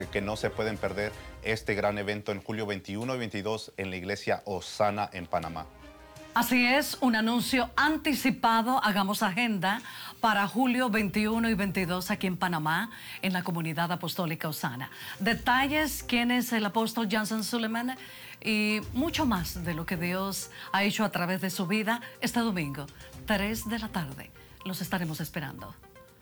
que no se pueden perder este gran evento en julio 21 y 22 en la iglesia Osana en Panamá. Así es, un anuncio anticipado. Hagamos agenda para julio 21 y 22 aquí en Panamá, en la comunidad apostólica Osana. Detalles, quién es el apóstol Johnson Suleiman y mucho más de lo que Dios ha hecho a través de su vida este domingo, 3 de la tarde. Los estaremos esperando.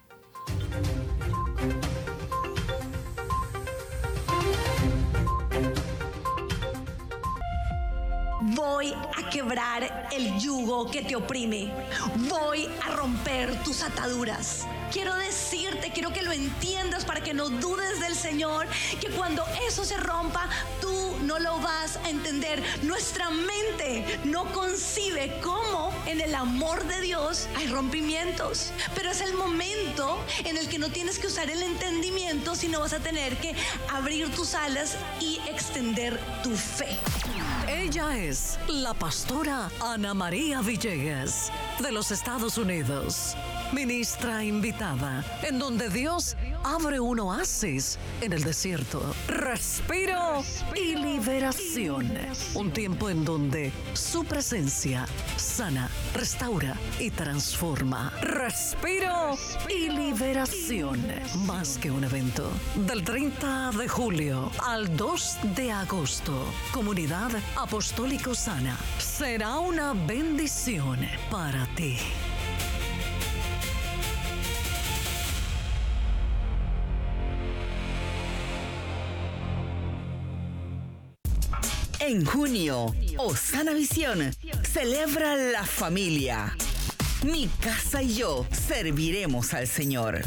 Voy a quebrar el yugo que te oprime. Voy a romper tus ataduras. Quiero decirte, quiero que lo entiendas para que no dudes del Señor, que cuando eso se rompa, tú no lo vas a entender. Nuestra mente no concibe cómo en el amor de Dios hay rompimientos. Pero es el momento en el que no tienes que usar el entendimiento, sino vas a tener que abrir tus alas y extender tu fe. Ella es la pastora Ana María Villegas, de los Estados Unidos. Ministra invitada, en donde Dios abre un oasis en el desierto. Respiro y liberación. Un tiempo en donde su presencia sana, restaura y transforma. Respiro y liberación. Más que un evento. Del 30 de julio al 2 de agosto. Comunidad Apostólica Osana. Será una bendición para ti. En junio, Osana Visión celebra la familia. Mi casa y yo serviremos al Señor.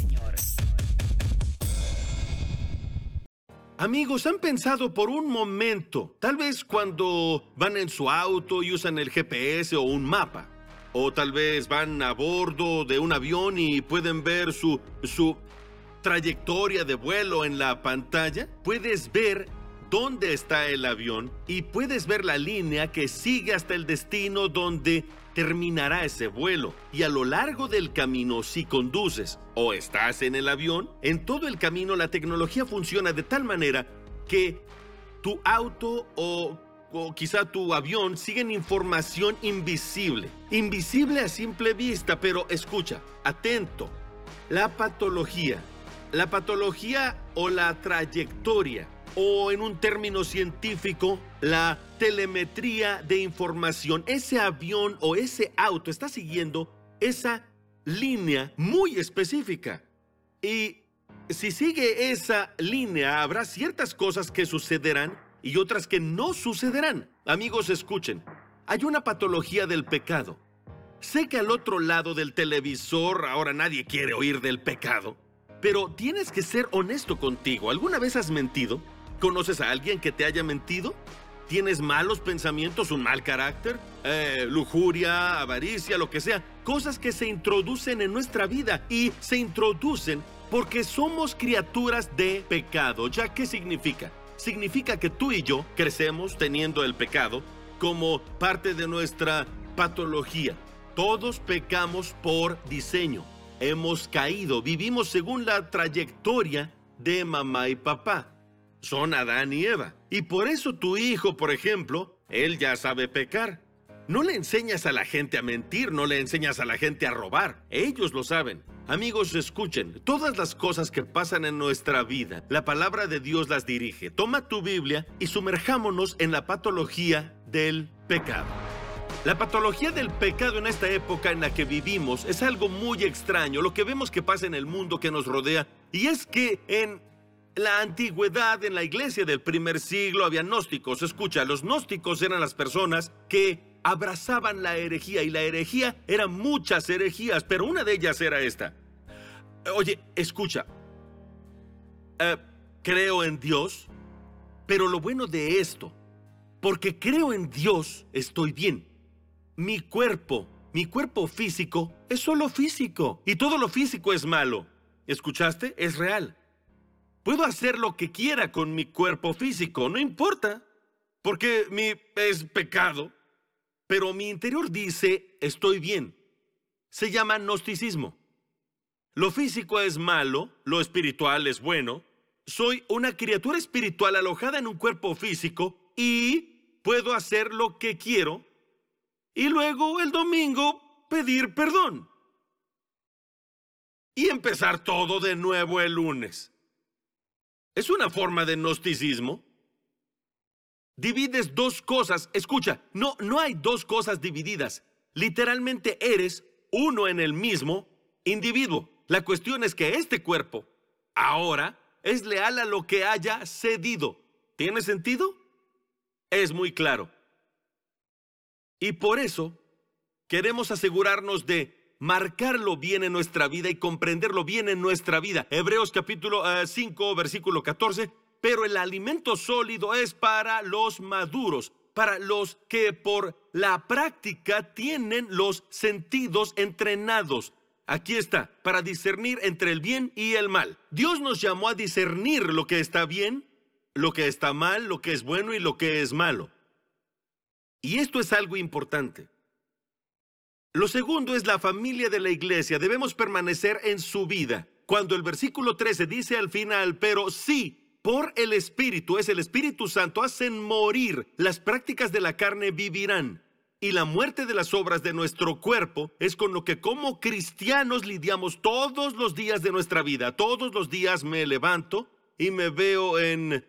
Amigos, ¿han pensado por un momento, tal vez cuando van en su auto y usan el GPS o un mapa, o tal vez van a bordo de un avión y pueden ver su trayectoria de vuelo en la pantalla? Puedes ver dónde está el avión y puedes ver la línea que sigue hasta el destino donde terminará ese vuelo. Y a lo largo del camino, si conduces o estás en el avión, en todo el camino la tecnología funciona de tal manera que tu auto o quizá tu avión siguen información invisible. Invisible a simple vista, pero escucha, atento. La patología o la trayectoria, o en un término científico, la telemetría de información. Ese avión o ese auto está siguiendo esa línea muy específica. Y si sigue esa línea, habrá ciertas cosas que sucederán y otras que no sucederán. Amigos, escuchen. Hay una patología del pecado. Sé que al otro lado del televisor ahora nadie quiere oír del pecado, pero tienes que ser honesto contigo. ¿Alguna vez has mentido? ¿Conoces a alguien que te haya mentido? ¿Tienes malos pensamientos, un mal carácter? Lujuria, avaricia, lo que sea. Cosas que se introducen en nuestra vida y se introducen porque somos criaturas de pecado. ¿Ya qué significa? Significa que tú y yo crecemos teniendo el pecado como parte de nuestra patología. Todos pecamos por diseño. Hemos caído, vivimos según la trayectoria de mamá y papá. Son Adán y Eva. Y por eso tu hijo, por ejemplo, él ya sabe pecar. No le enseñas a la gente a mentir, no le enseñas a la gente a robar. Ellos lo saben. Amigos, escuchen. Todas las cosas que pasan en nuestra vida, la palabra de Dios las dirige. Toma tu Biblia y sumerjámonos en la patología del pecado. La patología del pecado en esta época en la que vivimos es algo muy extraño. Lo que vemos que pasa en el mundo que nos rodea. Y es que en la antigüedad, en la iglesia del primer siglo, había gnósticos. Escucha, los gnósticos eran las personas que abrazaban la herejía, y la herejía eran muchas herejías, pero una de ellas era esta. Oye, escucha, creo en Dios, pero lo bueno de esto, porque creo en Dios, estoy bien. Mi cuerpo físico es solo físico, y todo lo físico es malo. ¿Escuchaste? Es real. Puedo hacer lo que quiera con mi cuerpo físico, no importa, porque es pecado, pero mi interior dice, estoy bien. Se llama gnosticismo. Lo físico es malo, lo espiritual es bueno, Soy una criatura espiritual alojada en un cuerpo físico y puedo hacer lo que quiero y luego el domingo pedir perdón y empezar todo de nuevo el lunes. Es una forma de gnosticismo. Divides dos cosas. Escucha, no hay dos cosas divididas. Literalmente eres uno en el mismo individuo. La cuestión es que este cuerpo ahora es leal a lo que haya cedido. ¿Tiene sentido? Es muy claro. Y por eso queremos asegurarnos de marcarlo bien en nuestra vida y comprenderlo bien en nuestra vida. Hebreos capítulo 5, versículo 14. Pero el alimento sólido es para los maduros, para los que por la práctica tienen los sentidos entrenados. Aquí está, para discernir entre el bien y el mal. Dios nos llamó a discernir lo que está bien, lo que está mal, lo que es bueno y lo que es malo. Y esto es algo importante. Lo segundo es la familia de la iglesia. Debemos permanecer en su vida. Cuando el versículo 13 dice al final, pero sí, por el Espíritu, es el Espíritu Santo, hacen morir las prácticas de la carne, vivirán. Y la muerte de las obras de nuestro cuerpo es con lo que como cristianos lidiamos todos los días de nuestra vida. Todos los días me levanto y me veo en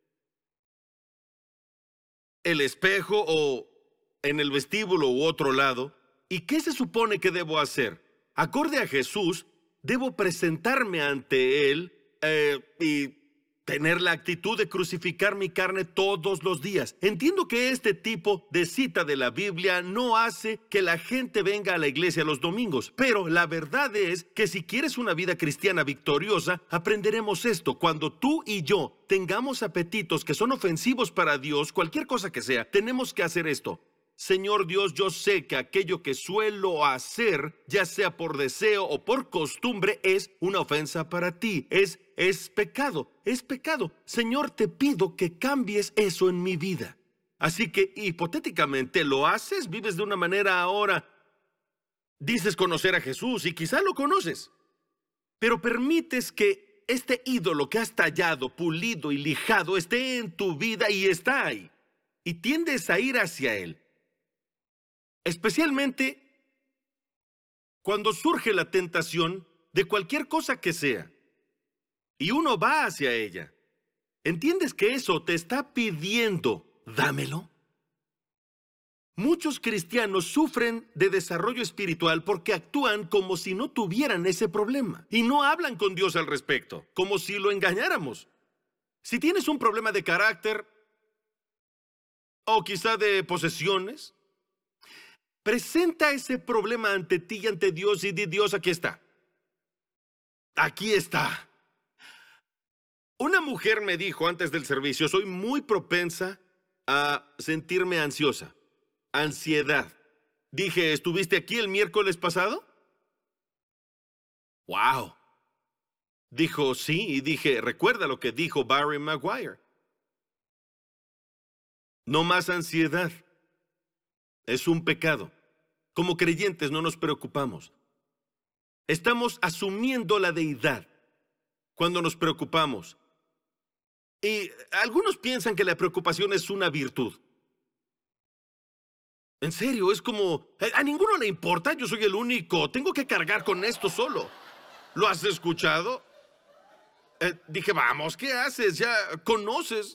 el espejo o en el vestíbulo u otro lado. ¿Y qué se supone que debo hacer? Acorde a Jesús, debo presentarme ante Él y tener la actitud de crucificar mi carne todos los días. Entiendo que este tipo de cita de la Biblia no hace que la gente venga a la iglesia los domingos, pero la verdad es que si quieres una vida cristiana victoriosa, aprenderemos esto. Cuando tú y yo tengamos apetitos que son ofensivos para Dios, cualquier cosa que sea, tenemos que hacer esto. Señor Dios, yo sé que aquello que suelo hacer, ya sea por deseo o por costumbre, es una ofensa para ti. Es pecado, es pecado. Señor, te pido que cambies eso en mi vida. Así que, hipotéticamente, ¿lo haces? ¿Vives de una manera ahora? Dices conocer a Jesús y quizá lo conoces. Pero permites que este ídolo que has tallado, pulido y lijado esté en tu vida y está ahí. Y tiendes a ir hacia él. Especialmente cuando surge la tentación de cualquier cosa que sea y uno va hacia ella. ¿Entiendes que eso te está pidiendo, dámelo? Muchos cristianos sufren de desarrollo espiritual porque actúan como si no tuvieran ese problema y no hablan con Dios al respecto, como si lo engañáramos. Si tienes un problema de carácter o quizá de posesiones, presenta ese problema ante ti y ante Dios y di, Dios, aquí está. Aquí está. Una mujer me dijo antes del servicio, soy muy propensa a sentirme ansiosa. Ansiedad. Dije, ¿estuviste aquí el miércoles pasado? ¡Wow! Dijo, sí, y dije, recuerda lo que dijo Barry Maguire. No más ansiedad. Es un pecado. Como creyentes no nos preocupamos. Estamos asumiendo la deidad cuando nos preocupamos. Y algunos piensan que la preocupación es una virtud. En serio, es como, a ninguno le importa, yo soy el único, tengo que cargar con esto solo. ¿Lo has escuchado? Dije, vamos, ¿qué haces? Ya conoces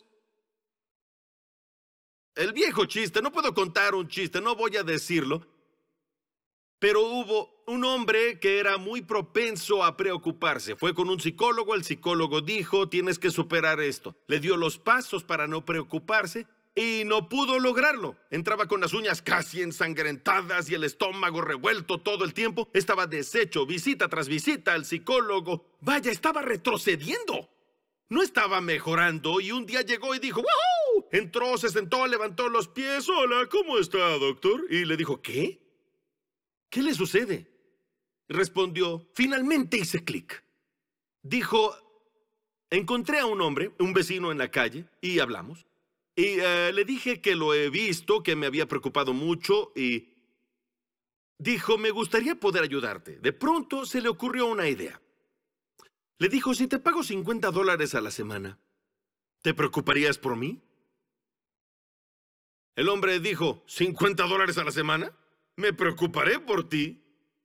el viejo chiste. No puedo contar un chiste, no voy a decirlo. Pero hubo un hombre que era muy propenso a preocuparse. Fue con un psicólogo, el psicólogo dijo, tienes que superar esto. Le dio los pasos para no preocuparse y no pudo lograrlo. Entraba con las uñas casi ensangrentadas y el estómago revuelto todo el tiempo. Estaba deshecho, visita tras visita al psicólogo. Vaya, estaba retrocediendo. No estaba mejorando y un día llegó y dijo, ¡wow! Entró, se sentó, levantó los pies. Hola, ¿cómo está, doctor? Y le dijo, ¿qué? ¿Qué le sucede? Respondió, finalmente hice clic. Dijo, encontré a un hombre, un vecino en la calle, y hablamos. Y le dije que lo he visto, que me había preocupado mucho, y dijo, me gustaría poder ayudarte. De pronto se le ocurrió una idea. Le dijo, si te pago $50 a la semana, ¿te preocuparías por mí? El hombre dijo, ¿$50 a la semana? Me preocuparé por ti.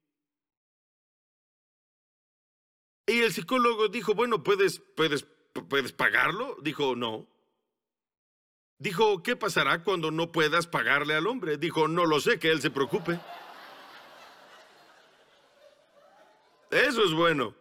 Y el psicólogo dijo, bueno, ¿puedes pagarlo? Dijo, no. Dijo, ¿qué pasará cuando no puedas pagarle al hombre? Dijo, no lo sé, que él se preocupe. Eso es bueno.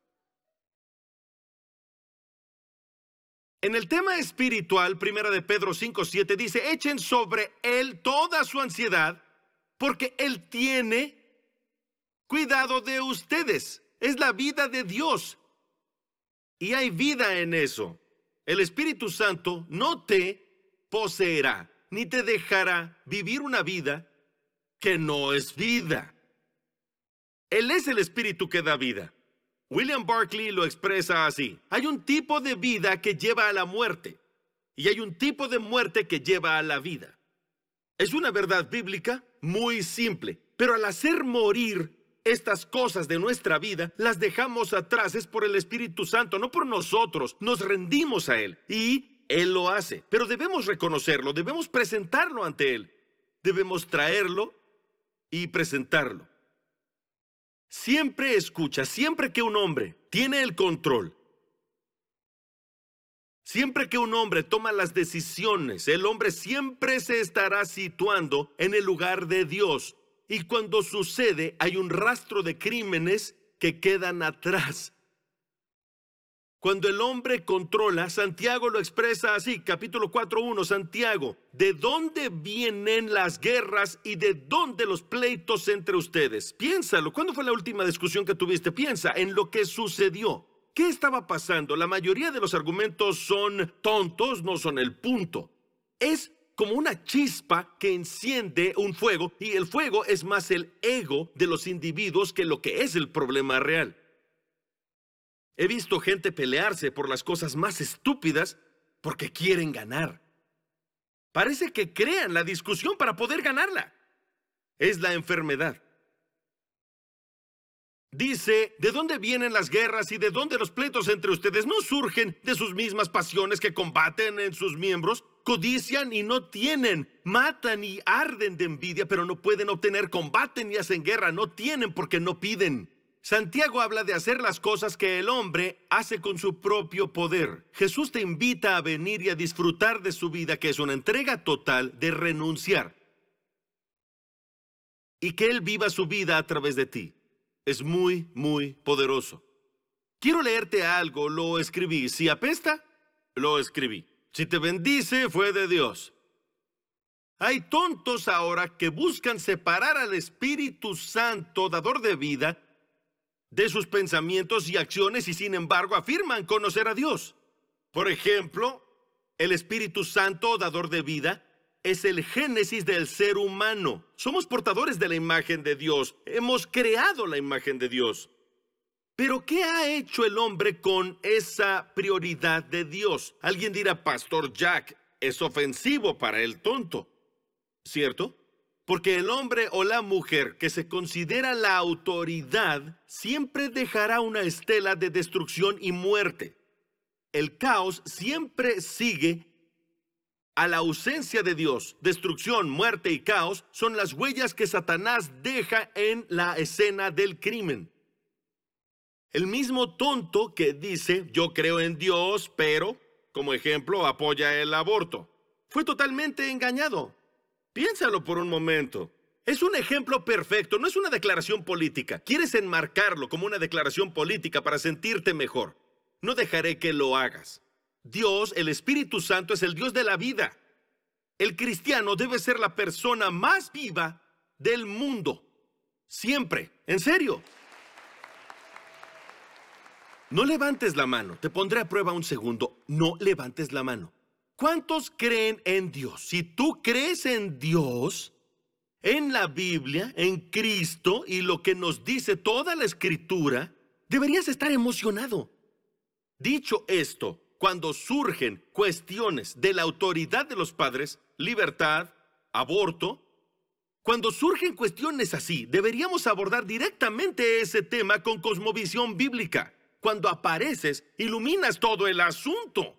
En el tema espiritual, 1 de Pedro 5:7 dice, echen sobre él toda su ansiedad, porque él tiene cuidado de ustedes. Es la vida de Dios. Y hay vida en eso. El Espíritu Santo no te poseerá, ni te dejará vivir una vida que no es vida. Él es el Espíritu que da vida. William Barclay lo expresa así. Hay un tipo de vida que lleva a la muerte, y hay un tipo de muerte que lleva a la vida. Es una verdad bíblica muy simple, pero al hacer morir estas cosas de nuestra vida, las dejamos atrás. Es por el Espíritu Santo, no por nosotros. Nos rendimos a Él, y Él lo hace. Pero debemos reconocerlo, debemos presentarlo ante Él. Debemos traerlo y presentarlo. Siempre escucha, siempre que un hombre tiene el control, siempre que un hombre toma las decisiones, el hombre siempre se estará situando en el lugar de Dios. Y cuando sucede, hay un rastro de crímenes que quedan atrás. Cuando el hombre controla, Santiago lo expresa así, capítulo 4:1, Santiago, ¿de dónde vienen las guerras y de dónde los pleitos entre ustedes? Piénsalo, ¿cuándo fue la última discusión que tuviste? Piensa en lo que sucedió. ¿Qué estaba pasando? La mayoría de los argumentos son tontos, no son el punto. Es como una chispa que enciende un fuego, y el fuego es más el ego de los individuos que lo que es el problema real. He visto gente pelearse por las cosas más estúpidas porque quieren ganar. Parece que crean la discusión para poder ganarla. Es la enfermedad. Dice, ¿de dónde vienen las guerras y de dónde los pleitos entre ustedes? ¿No surgen de sus mismas pasiones que combaten en sus miembros? Codician y no tienen, matan y arden de envidia, pero no pueden obtener, combaten y hacen guerra, no tienen porque no piden. Santiago habla de hacer las cosas que el hombre hace con su propio poder. Jesús te invita a venir y a disfrutar de su vida, que es una entrega total de renunciar. Y que Él viva su vida a través de ti. Es muy, muy poderoso. Quiero leerte algo, lo escribí. Si apesta, lo escribí. Si te bendice, fue de Dios. Hay tontos ahora que buscan separar al Espíritu Santo, dador de vida, de sus pensamientos y acciones, y sin embargo afirman conocer a Dios. Por ejemplo, el Espíritu Santo, dador de vida, es el génesis del ser humano. Somos portadores de la imagen de Dios. Hemos creado la imagen de Dios. Pero ¿qué ha hecho el hombre con esa prioridad de Dios? Alguien dirá, Pastor Jack, es ofensivo para el tonto, ¿cierto? Porque el hombre o la mujer que se considera la autoridad siempre dejará una estela de destrucción y muerte. El caos siempre sigue a la ausencia de Dios. Destrucción, muerte y caos son las huellas que Satanás deja en la escena del crimen. El mismo tonto que dice, yo creo en Dios, pero, como ejemplo, apoya el aborto, fue totalmente engañado. Piénsalo por un momento. Es un ejemplo perfecto, no es una declaración política. Quieres enmarcarlo como una declaración política para sentirte mejor. No dejaré que lo hagas. Dios, el Espíritu Santo, es el Dios de la vida. El cristiano debe ser la persona más viva del mundo. Siempre. En serio. No levantes la mano. Te pondré a prueba un segundo. No levantes la mano. ¿Cuántos creen en Dios? Si tú crees en Dios, en la Biblia, en Cristo y lo que nos dice toda la Escritura, deberías estar emocionado. Dicho esto, cuando surgen cuestiones de la autoridad de los padres, libertad, aborto, cuando surgen cuestiones así, deberíamos abordar directamente ese tema con cosmovisión bíblica. Cuando apareces, iluminas todo el asunto.